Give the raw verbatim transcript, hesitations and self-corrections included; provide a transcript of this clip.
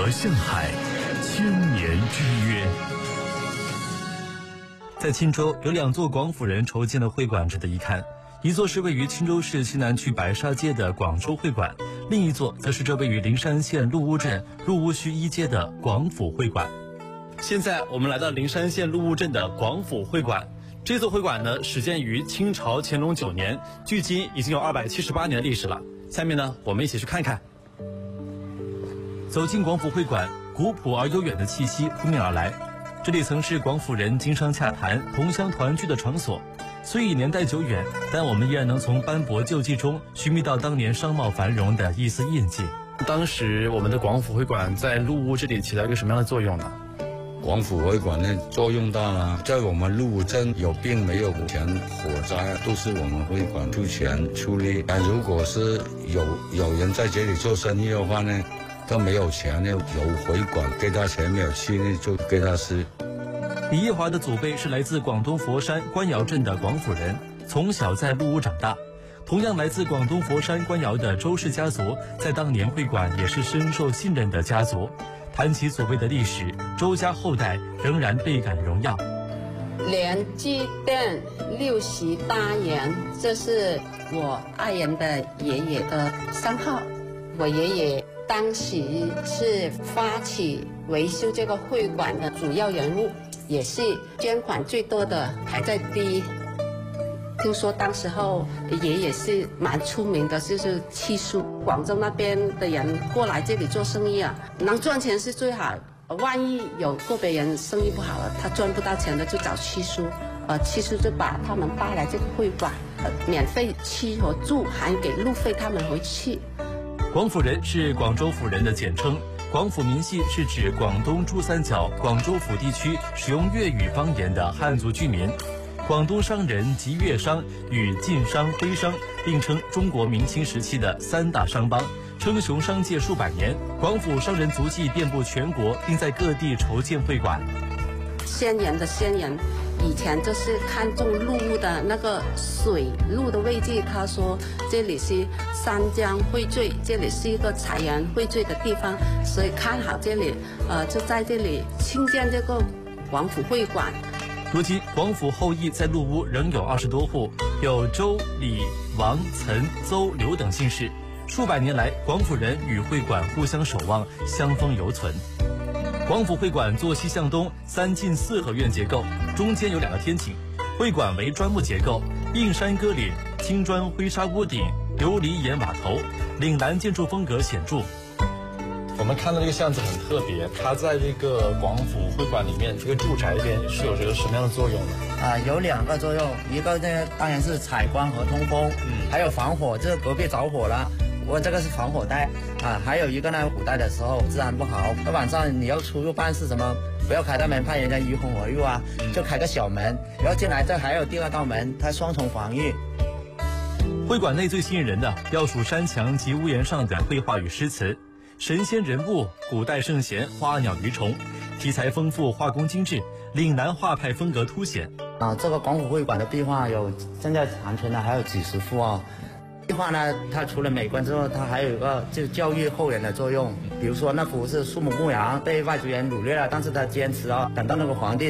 和向海，千年之约。 在钦州有两座广府人筹建的会馆值得一看，一座是位于钦州市西南区白沙街的广州会馆，另一座则是这位于灵山县鹿屋镇鹿屋区一街的广府会馆。现在我们来到灵山县鹿屋镇的广府会馆，这座会馆呢始建于清朝乾隆九年，距今已经有二百七十八年的历史了。下面呢，我们一起去看看。走进广府会馆，古朴而悠远的气息扑面而来。这里曾是广府人经商洽谈、同乡团聚的场所。虽已年代久远，但我们依然能从斑驳旧迹中寻觅到当年商贸繁荣的一丝印记。当时我们的广府会馆在鹿屋这里起到一个什么样的作用呢？ 广府会馆的作用大了，在我们鹿屋镇有病没有钱，火灾都是我们会馆出钱出力。但如果是有有人在这里做生意的话呢，他没有钱呢，有会馆给他钱，没有气呢就给他吃。 李业华的祖辈是来自广东佛山官窑镇的广府人，从小在鹿屋长大。同样来自广东佛山官窑的周氏家族，在当年会馆也是深受信任的家族。谈起所谓的历史，周家后代仍然倍感荣耀。 连居店六十八年，这是我爱人的爷爷的商号。我爷爷当时是发起维修这个会馆的主要人物，也是捐款最多的，排在第一。听说当时候爷爷是蛮出名的，就是七叔。广州那边的人过来这里做生意啊，能赚钱是最好。万一有个别人生意不好了，他赚不到钱的就找七叔，呃，七叔就把他们带来这个会馆，呃，免费吃和住，还给路费他们回去。 广府人是广州府人的简称，广府民系是指广东珠三角、广州府地区使用粤语方言的汉族居民。广东商人及粤商与晋商、徽商并称中国明清时期的三大商帮，称雄商界数百年。广府商人足迹遍布全国，并在各地筹建会馆。 先人的先人以前就是看中鹿屋的那个水路的位置，他说这里是三江汇聚，这里是一个财源汇聚的地方，所以看好这里，呃，就在这里兴建这个广府会馆。 如今广府后裔在鹿屋仍有二十多户，有周、李、王、岑、邹、刘等姓氏。数百年来，广府人与会馆互相守望，相风犹存。广府会馆坐西向东，三进四合院结构，中间有两个天井。会馆为砖木结构，映山歌岭，青砖灰纱屋顶，琉璃檐瓦头，岭南建筑风格显著。我们看到这个巷子很特别，它在这个广府会馆里面，这个住宅里边是有这个什么样的作用呢？ 啊，有两个作用，一个呢当然是采光和通风，嗯，还有防火，这隔壁着火了，我这个是防火带啊，还有一个呢，古代的时候治安不好，那晚上你要出入办事什么，不要开大门，怕人家疑魂而入啊，嗯、就开个小门，然后进来这还有第二道门，它双重防御。 会馆内最吸引人的，要数山墙及屋檐上的绘画与诗词。神仙人物、古代圣贤、花鸟鱼虫，题材丰富，画工精致，岭南画派风格凸显。 啊，这个广府会馆的壁画有现在残存的还有几十幅啊、哦。壁画呢，它除了美观之后，它还有一个就教育后人的作用。比如说那幅是苏母牧羊被外族人掳掠了，但是他坚持啊，等到那个皇帝